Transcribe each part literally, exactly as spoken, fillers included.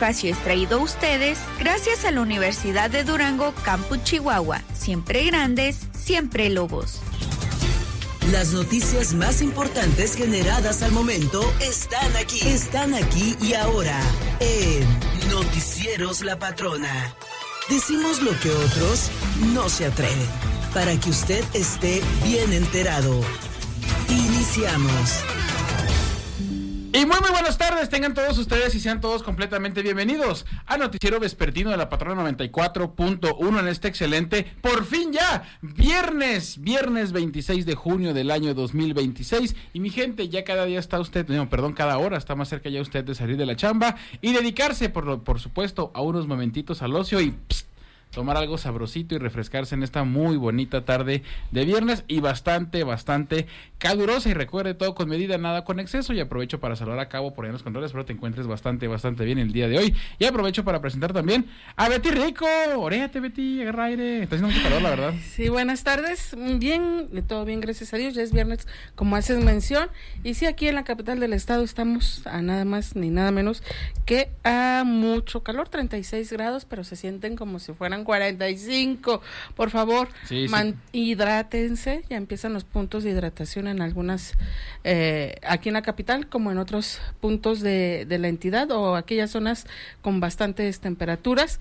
espacio es traído a ustedes gracias a la Universidad de Durango, Campus Chihuahua. Siempre grandes, siempre lobos. Las noticias más importantes generadas al momento están aquí. Están aquí y ahora en Noticieros La Patrona. Decimos lo que otros no se atreven, para que usted esté bien enterado. Iniciamos. Y muy muy buenas tardes, tengan todos ustedes y sean todos completamente bienvenidos a Noticiero Vespertino de La Patrona noventa y cuatro punto uno en este excelente, por fin ya, viernes, viernes veintiséis de junio del año dos mil veintiséis. Y mi gente, ya cada día está usted, no, perdón, cada hora está más cerca ya usted de salir de la chamba y dedicarse, por, por supuesto, a unos momentitos al ocio y pst, tomar algo sabrosito y refrescarse en esta muy bonita tarde de viernes y bastante, bastante calurosa. Y recuerde, todo con medida, nada con exceso. Y aprovecho para saludar a Cabo por ahí en los controles, espero te encuentres bastante, bastante bien el día de hoy. Y aprovecho para presentar también a Betty Rico. Oréate, Betty, agarra aire. Está haciendo mucho calor, la verdad. Sí, buenas tardes. Bien, todo bien, gracias a Dios. Ya es viernes, como haces mención. Y sí, aquí en la capital del estado estamos a nada más ni nada menos que a mucho calor, treinta y seis grados, pero se sienten como si fueran cuarenta y cinco, por favor, sí, man, sí. Hidrátense, ya empiezan los puntos de hidratación en algunas, eh, aquí en la capital, como en otros puntos de, de la entidad o aquellas zonas con bastantes temperaturas.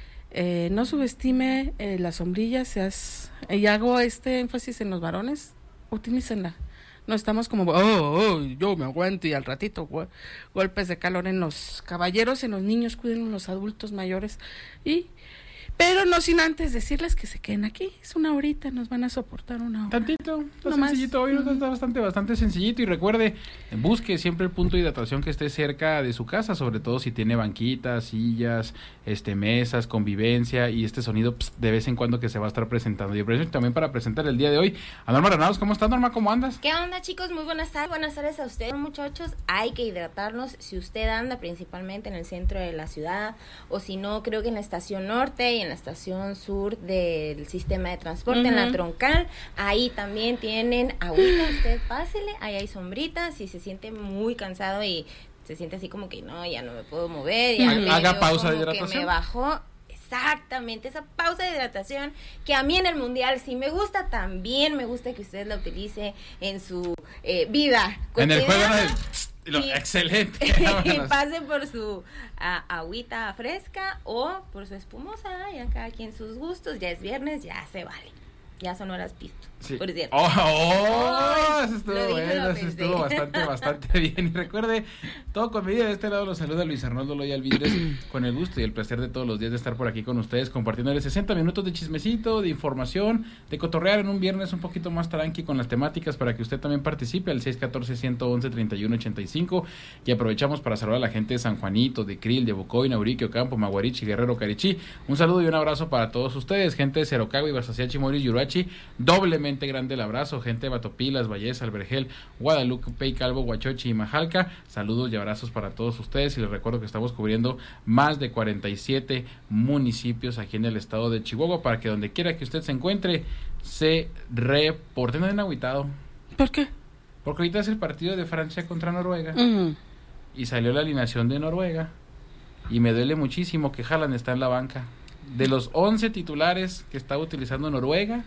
Eh, no subestime eh, la sombrilla, seas, y hago este énfasis en los varones, utilícenla. No estamos como, oh, oh, yo me aguanto y al ratito go- golpes de calor en los caballeros, en los niños, cuiden los adultos mayores y pero no sin antes decirles que se queden aquí, es una horita, nos van a soportar una hora. Tantito, está no sencillito, más. hoy uh-huh. está bastante, bastante sencillito. Y recuerde, busque siempre el punto de hidratación que esté cerca de su casa, sobre todo si tiene banquitas, sillas, este mesas, convivencia y este sonido pss, de vez en cuando que se va a estar presentando. Y aprovecho también para presentar el día de hoy a Norma Granados. ¿Cómo estás, Norma? ¿Cómo andas? ¿Qué onda, chicos? Muy buenas tardes. Buenas tardes a ustedes, muchachos. Hay que hidratarnos si usted anda principalmente en el centro de la ciudad o si no, creo que en la estación norte y en la estación sur del sistema de transporte, uh-huh. en la troncal, ahí también tienen agüita, usted pásele, ahí hay sombritas, si se siente muy cansado y se siente así como que no, ya no me puedo mover, ya uh-huh. haga pausa de hidratación. Que me bajó, exactamente, esa pausa de hidratación que a mí en el mundial sí me gusta, también me gusta que usted la utilice en su eh, vida cotidiana. En el juego del... Lo, y, excelente. Y pase por su a, agüita fresca o por su espumosa, ya cada quien sus gustos, ya es viernes, ya se vale. Ya son horas pisto, sí. Por cierto. Oh, oh, eso estuvo bueno, eso estuvo bastante, bastante bien. Y recuerde, todo con medida, de este lado los saluda Luis Arnoldo Loya Alvidres, con el gusto y el placer de todos los días de estar por aquí con ustedes, compartiéndoles sesenta minutos de chismecito, de información, de cotorrear en un viernes un poquito más tranqui con las temáticas para que usted también participe al seis uno cuatro, uno uno, tres uno ocho cinco. Y aprovechamos para saludar a la gente de San Juanito, de Krill, de Bocoy, Naurique, Ocampo, Maguarichi, Guerrero, Carichí. Un saludo y un abrazo para todos ustedes, gente de Cerocagua, Ibasaciachi, Moris, Yurachi. Doblemente grande el abrazo, gente de Batopilas, Valles, Albergel, Guadalupe, Calvo, Huachochi y Majalca. Saludos y abrazos para todos ustedes y les recuerdo que estamos cubriendo más de cuarenta y siete municipios aquí en el estado de Chihuahua para que donde quiera que usted se encuentre se reporte. No den agüitado. ¿Por qué? Porque ahorita es el partido de Francia contra Noruega uh-huh. y salió la alineación de Noruega y me duele muchísimo que Haaland está en la banca. De los once titulares que estaba utilizando Noruega,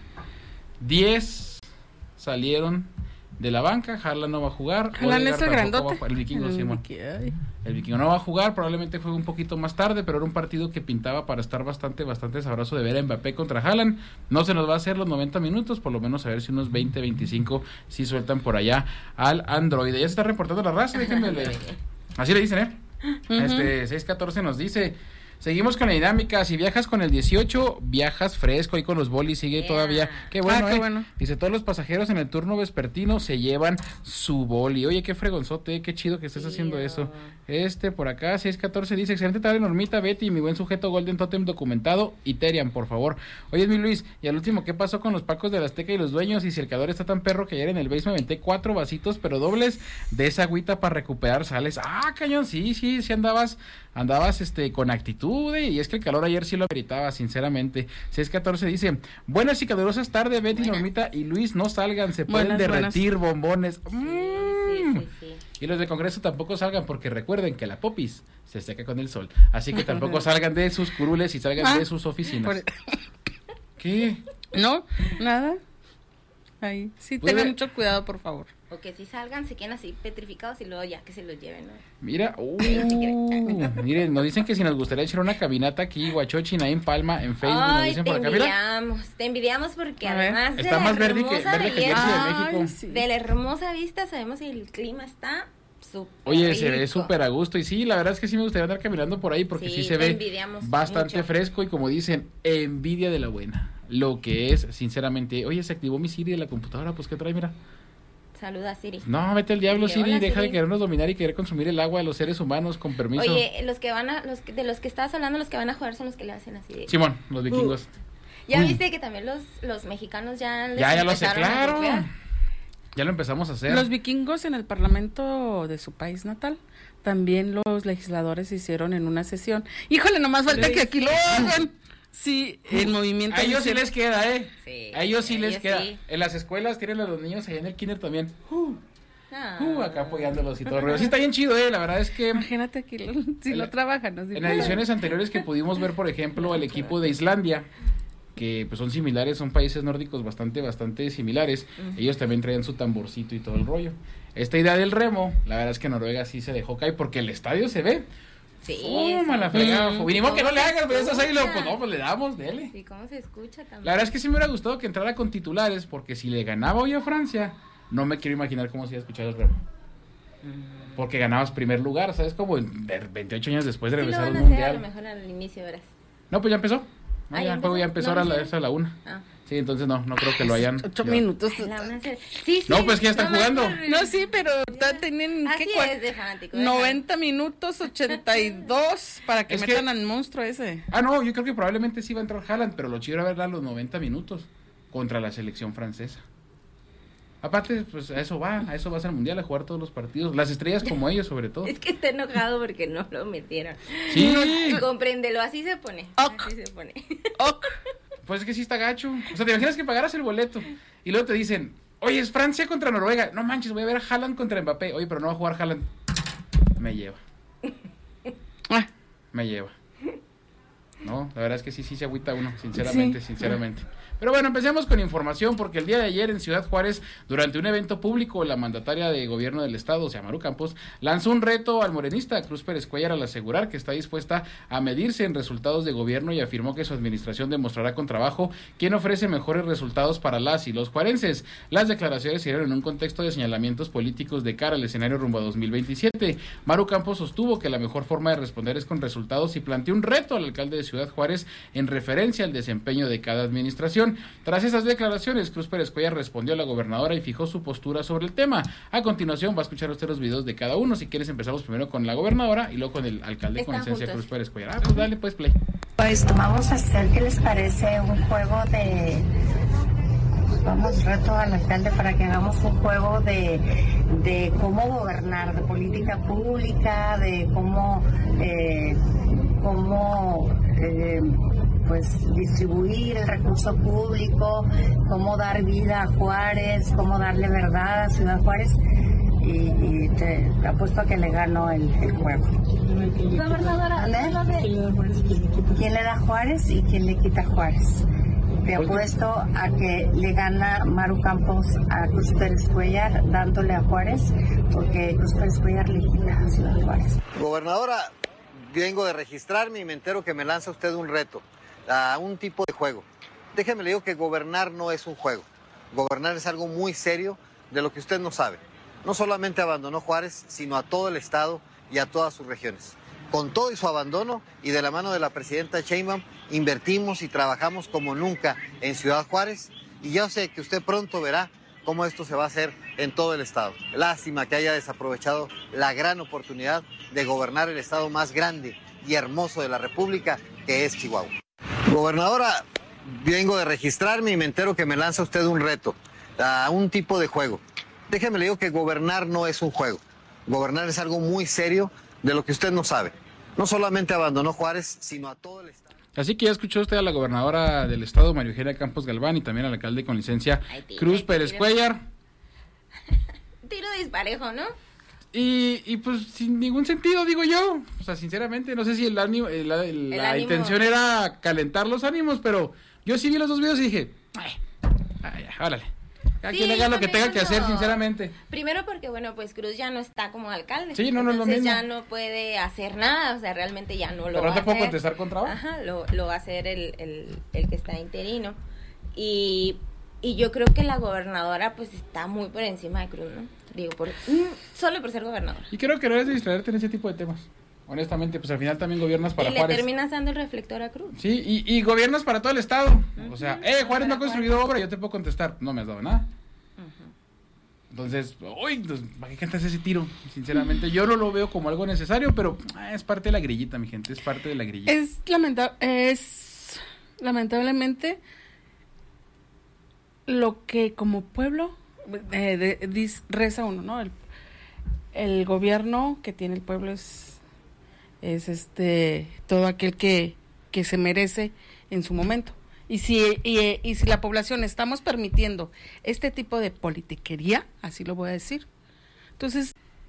diez salieron de la banca. Haaland no va a jugar. Haaland es el grandote. Va, el vikingo, el, Simón. El vikingo no va a jugar, probablemente juegue un poquito más tarde, pero era un partido que pintaba para estar bastante, bastante sabroso de ver a Mbappé contra Haaland. No se nos va a hacer los noventa minutos, por lo menos a ver si unos veinte, veinticinco sí sueltan por allá al Android. Ya se está reportando la raza, déjenme leer. Así le dicen, ¿eh? Uh-huh. Este, seis catorce nos dice... Seguimos con la dinámica, si viajas con el dieciocho, viajas fresco, ahí con los bolis sigue yeah. todavía, qué bueno, ah, qué eh. bueno. Dice, todos los pasajeros en el turno vespertino se llevan su boli. Oye, qué fregonzote, qué chido que estés yeah. haciendo eso. Este, por acá, seis catorce dice, excelente tarde, Normita, Betty, mi buen sujeto Golden Totem documentado, y Terian, por favor. Oye, mi Luis, y al último, ¿qué pasó con los pacos de la Azteca y los dueños? Y si el calor está tan perro que ayer en el base me aventé cuatro vasitos, pero dobles, de esa agüita para recuperar sales. Ah, cañón, sí, sí, sí andabas, andabas, este, con actitud. salude. Y es que el calor ayer sí lo ameritaba, sinceramente. seis catorce dice, buenas y calurosas tardes, Betty, buenas. Normita y Luis, no salgan, se pueden buenas, derretir buenas. bombones. Sí, mm. sí, sí, sí. Y los de Congreso tampoco salgan, porque recuerden que la popis se seca con el sol. Así que tampoco salgan de sus curules y salgan ah, de sus oficinas. Por... ¿Qué? No, nada. Ahí, sí, tengan mucho cuidado, por favor. O que si salgan, se queden así petrificados y luego ya que se los lleven, ¿no? Mira, uh, miren, nos dicen que si nos gustaría echar una caminata aquí, Huachochi, Naín Palma, en Facebook, ay, nos dicen te por acá, envidiamos, mira. Te envidiamos porque además de está la más verde que, verde que Jersey de México. Sí. De la hermosa vista sabemos que el clima está súper Oye, rico. Se ve súper a gusto y sí, la verdad es que sí me gustaría andar caminando por ahí porque sí, sí se ve bastante mucho. Fresco y como dicen, envidia de la buena. Lo que es, sinceramente, oye, se activó mi Siri de la computadora, pues ¿qué trae? Mira. Saluda, Siri. No, vete al diablo, Siri, hola, deja Siri. de querernos dominar y querer consumir el agua de los seres humanos, con permiso. Oye, los que van a, los de los que estabas hablando, los que van a jugar son los que le hacen así de... Simón, los vikingos. Uh. Ya Uy. Viste que también los, los mexicanos ya... Les ya, ya lo sé, claro. Ya lo empezamos a hacer. Los vikingos en el parlamento de su país natal, también los legisladores hicieron en una sesión. Híjole, nomás falta que aquí lo hagan. Sí, el movimiento. A ellos sí les queda, ¿eh? Sí, a ellos sí les queda. Sí. En las escuelas tienen a los niños, allá en el kinder también. Uh, ah. uh, acá apoyándolos y todo el rollo. Sí, está bien chido, ¿eh? La verdad es que... Imagínate aquí lo, si lo trabajan. ¿No? En ediciones anteriores que pudimos ver, por ejemplo, el equipo de Islandia, que pues son similares, son países nórdicos bastante, bastante similares. Uh-huh. Ellos también traían su tamborcito y todo el rollo. Esta idea del remo, la verdad es que Noruega sí se dejó caer porque el estadio se ve. Sí. Oh, mala fregada. Mm. Vinimos que no le hagas, pero estás ahí, lo, pues no, pues le damos, dele. Sí, cómo se escucha también. La verdad es que sí me hubiera gustado que entrara con titulares, porque si le ganaba hoy a Francia, no me quiero imaginar cómo se iba a escuchar el remo. Mm. Porque ganabas primer lugar, ¿sabes? Como veintiocho años después de regresar sí, al mundial. A lo mejor al inicio, verás. No, pues ya empezó. No, ah, ya, ya empezó, ya empezó no, a, la, sí. a la una. Ah. Sí, entonces no, no creo que lo hayan... Ocho yo. minutos. La una se... sí, sí, no, pues que ya están no, jugando. No, sí, pero tienen... Así ¿qué, es de fanático. noventa minutos, ochenta y dos para que es metan que... al monstruo ese. Ah, no, yo creo que probablemente sí va a entrar Haaland, pero lo chido era verla a los noventa minutos contra la selección francesa. Aparte, pues a eso va, a eso va a ser el mundial, a jugar todos los partidos. Las estrellas como ellos, sobre todo. Es que está enojado porque no lo metieron. Sí. No, compréndelo, así se pone. Ok. Así se pone. Ok. Pues es que sí está gacho. O sea, te imaginas que pagaras el boleto y luego te dicen, oye, es Francia contra Noruega. No manches, voy a ver a Haaland contra Mbappé. Oye, pero no va a jugar Haaland. Me lleva. Ah. Me lleva. No, la verdad es que sí, sí se agüita uno, sinceramente, sí. sinceramente. Pero bueno, empecemos con información porque el día de ayer en Ciudad Juárez, durante un evento público, la mandataria de gobierno del estado, o sea, Maru Campos, lanzó un reto al morenista Cruz Pérez Cuellar al asegurar que está dispuesta a medirse en resultados de gobierno y afirmó que su administración demostrará con trabajo quién ofrece mejores resultados para las y los juarenses. Las declaraciones se dieron en un contexto de señalamientos políticos de cara al escenario rumbo a dos mil veintisiete. Maru Campos sostuvo que la mejor forma de responder es con resultados y planteó un reto al alcalde de Ciudad Juárez en referencia al desempeño de cada administración. Tras esas declaraciones, Cruz Pérez Cuellar respondió a la gobernadora y fijó su postura sobre el tema. A continuación va a escuchar usted los videos de cada uno. Si quieres empezamos primero con la gobernadora y luego con el alcalde Están con licencia juntos. Cruz Pérez Cuellar. Ah, pues dale, pues play. Pues vamos a hacer, ¿qué les parece? Un juego de... Vamos, reto al alcalde para que hagamos un juego de, de cómo gobernar, de política pública, de cómo... Eh, cómo eh, pues distribuir el recurso público, cómo dar vida a Juárez, cómo darle verdad a Ciudad Juárez, y, y te, te apuesto a que le gano el, el juego. Gobernadora, ¿quién le da a Juárez y quién le quita a Juárez? Te apuesto a que le gana Maru Campos a Cruz Pérez Cuellar dándole a Juárez, porque Cruz Pérez Cuellar le quita a Ciudad Juárez. Gobernadora, vengo de registrarme y me entero que me lanza usted un reto, a un tipo de juego. Déjeme le digo que gobernar no es un juego. Gobernar es algo muy serio de lo que usted no sabe. No solamente abandonó Juárez, sino a todo el estado y a todas sus regiones. Con todo y su abandono y de la mano de la presidenta Sheinbaum, invertimos y trabajamos como nunca en Ciudad Juárez y ya sé que usted pronto verá cómo esto se va a hacer en todo el estado. Lástima que haya desaprovechado la gran oportunidad de gobernar el estado más grande y hermoso de la República, que es Chihuahua. Gobernadora, vengo de registrarme y me entero que me lanza usted un reto, a un tipo de juego. Déjeme le digo que gobernar no es un juego. Gobernar es algo muy serio de lo que usted no sabe. No solamente abandonó Juárez, sino a todo el estado. Así que ya escuchó usted a la gobernadora del estado, María Eugenia Campos Galván, y también al alcalde con licencia, ay, tira, Cruz tira. Pérez Cuellar. Tiro disparejo, ¿no? Y, y pues sin ningún sentido, digo yo. O sea, sinceramente, no sé si el ánimo, el, el, el la ánimo. intención era calentar los ánimos, pero yo sí vi los dos videos y dije, ay, ay, órale. Cada sí, quien haga lo que tenga que hacer, sinceramente. Primero porque, bueno, pues Cruz ya no está como alcalde. Sí, no, no es lo mismo. Ya no puede hacer nada, o sea, realmente ya no lo pero va a hacer. ¿Pero no te puedo contestar con trabajo? Ajá, lo, lo va a hacer el, el, el que está interino. Y, y yo creo que la gobernadora, pues, está muy por encima de Cruz, ¿no? Digo, por, solo por ser gobernador. Y creo que no debes distraerte en ese tipo de temas. Honestamente, pues al final también gobiernas para Juárez. Y le Juárez. terminas dando el reflector a Cruz. Sí, y, y gobiernas para todo el estado. Uh-huh. O sea, eh, Juárez no ha construido obra, yo te puedo contestar, no me has dado nada. Uh-huh. Entonces, uy, pues, ¿para qué cantas ese tiro? Sinceramente, yo no lo veo como algo necesario, pero ah, es parte de la grillita, mi gente, es parte de la grillita. Es lamentable, es lamentablemente lo que como pueblo eh, de, de, reza uno, ¿no? El, el gobierno que tiene el pueblo es, es este todo aquel que, que se merece en su momento. Y si, y, y si la población estamos permitiendo este tipo de politiquería, así lo voy a decir, entonces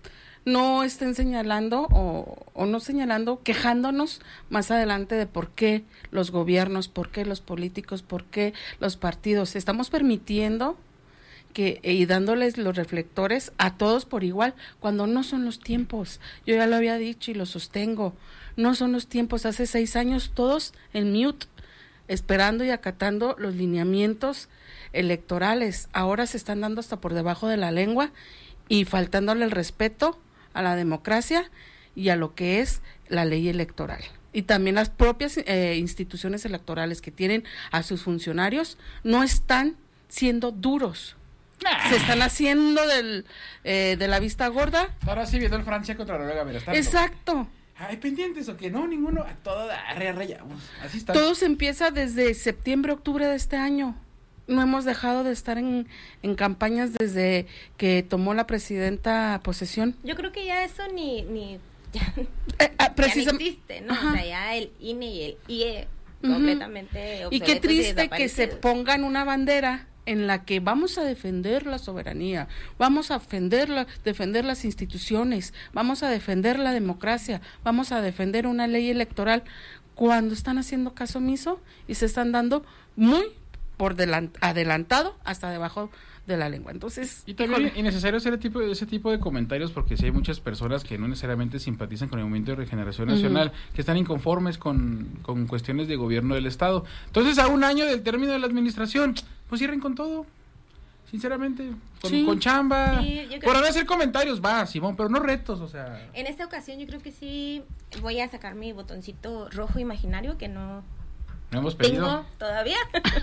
no estén señalando o, o no señalando, quejándonos más adelante de por qué los gobiernos, por qué los políticos, por qué los partidos, estamos permitiendo que y dándoles los reflectores a todos por igual, cuando no son los tiempos. Yo ya lo había dicho y lo sostengo, no son los tiempos. Hace seis años todos en mute, esperando y acatando los lineamientos electorales. Ahora se están dando hasta por debajo de la lengua y faltándole el respeto a la democracia y a lo que es la ley electoral. Y también las propias eh, instituciones electorales que tienen a sus funcionarios no están siendo duros. Nah. Se están haciendo del eh, de la vista gorda. Ahora sí viendo el Francia contra Noruega, mira, está exacto. ¿Hay pendientes o que no? Ninguno. A todo rayamos. Así está. Todo se empieza desde septiembre, octubre de este año. No hemos dejado de estar en, en campañas desde que tomó la presidenta posesión. Yo creo que ya eso ni ni ya, eh, ah, precisam- ya no existe, ¿no? Ajá. O sea, ya el I N E y el I E uh-huh. completamente obsoletos. Y qué triste y que se pongan una bandera en la que vamos a defender la soberanía, vamos a defender, la, defender las instituciones, vamos a defender la democracia, vamos a defender una ley electoral, cuando están haciendo caso omiso y se están dando muy por delant- adelantado hasta debajo de la lengua. Entonces, y también es innecesario hacer ese tipo, ese tipo de comentarios, porque si hay muchas personas que no necesariamente simpatizan con el Movimiento de Regeneración Nacional, uh-huh. que están inconformes con, con cuestiones de gobierno del Estado. Entonces, a un año del término de la administración, pues cierren con todo, sinceramente, con, sí. con chamba. Sí, por no hacer comentarios, va, Simón, pero no retos, o sea. En esta ocasión yo creo que sí voy a sacar mi botoncito rojo imaginario que no, no hemos pedido tengo todavía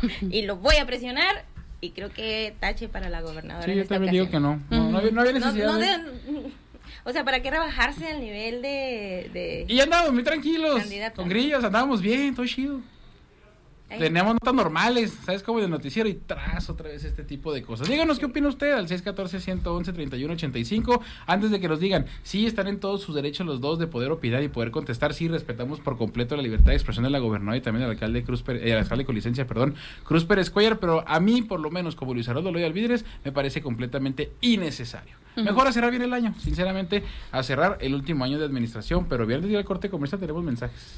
y lo voy a presionar. Y creo que tache para la gobernadora. Sí, yo también digo que no. No, no, había, no había necesidad. No, no de, o sea, ¿para qué rebajarse al nivel de, de y andábamos muy tranquilos. Candidato. Con grillos, andábamos bien, todo chido. Ahí. Teníamos notas normales, ¿sabes? Como de noticiero y tras otra vez este tipo de cosas. Díganos qué opina usted al seis uno cuatro, uno uno, tres uno ocho cinco. Antes de que nos digan, sí, están en todos sus derechos los dos de poder opinar y poder contestar. Sí, respetamos por completo la libertad de expresión de la gobernadora y también del alcalde Cruz Pérez, eh, alcalde con licencia, perdón, Cruz Pérez Cuellar, pero a mí, por lo menos, como Luis Arnoldo Loya Alvidres, me parece completamente innecesario. Uh-huh. Mejor a cerrar bien el año, sinceramente, a cerrar el último año de administración, pero bien desde el corte comercial tenemos mensajes.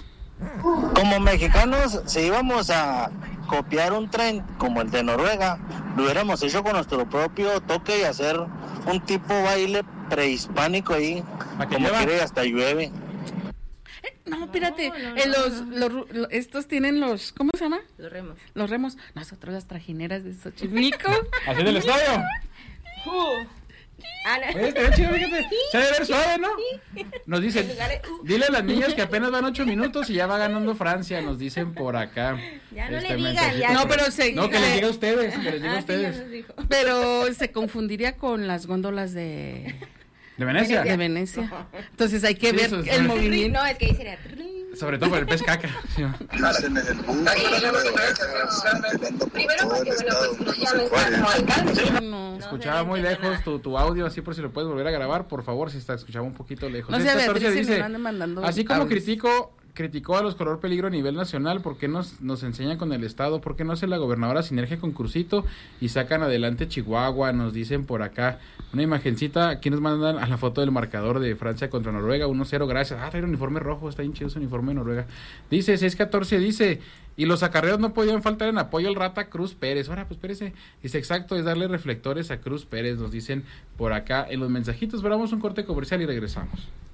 Como mexicanos, si íbamos a copiar un tren como el de Noruega, lo hubiéramos hecho con nuestro propio toque y hacer un tipo baile prehispánico ahí, como quiere, hasta llueve. No, espérate, no, no, no, eh, los, los, los, estos tienen los, ¿cómo se llama? Los remos. Los remos, nosotros las trajineras de Xochimilco. Así del estadio. Uh. Ah, no. Oye, está chido, fíjate. Se debe ver suave, ¿no? Nos dicen, dile a las niñas que apenas van ocho minutos y ya va ganando Francia, nos dicen por acá. Ya no este le digan, ya. No, pero se... No, que les diga a ustedes, que les diga a ah, ustedes. Sí, pero se confundiría con las góndolas de... ¿De Venecia? De Venecia. Entonces hay que sí, ver el movimiento. No, es que ahí sería... Sobre todo por el pez caca. Sí. Dicen en el bus, No. Escuchaba muy lejos tu, tu audio, así por si lo puedes volver a grabar, por favor, si está escuchaba un poquito lejos. No sé, Esta Beatriz, Torcia si dice, me anden mandando así como audios. critico, criticó a los color peligro a nivel nacional, ¿por qué nos, nos enseñan con el Estado? ¿Por qué no hace la gobernadora sinergia con Crucito y sacan adelante Chihuahua? Nos dicen por acá, una imagencita, aquí nos mandan a la foto del marcador de Francia contra Noruega, uno cero, gracias. Ah, trae un uniforme rojo, está bien chido ese uniforme de Noruega. Dice, seis catorce, dice, y los acarreos no podían faltar en apoyo al Rata Cruz Pérez. Ahora, pues espérese. Dice, exacto, es darle reflectores a Cruz Pérez, nos dicen por acá en los mensajitos. Veramos un corte comercial y regresamos.